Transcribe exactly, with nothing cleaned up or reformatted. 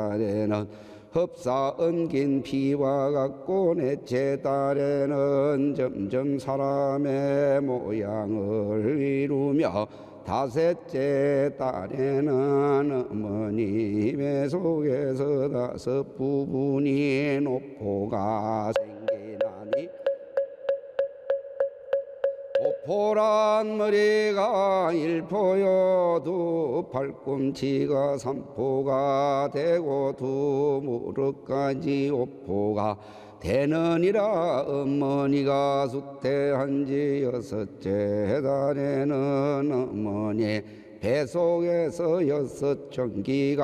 달에는 흡사 엉긴 피와 같고 넷째 달에는 점점 사람의 모양을 이루며 다섯째 달에는 어머님의 속에서 다섯 부분이 노포가 생기나니 오포란 머리가 일포여 두 팔꿈치가 삼포가 되고 두 무릎까지 오포가 되느니라. 어머니가 수태한지 여섯째 달에는 어머니 뱃속에서 여섯 청기가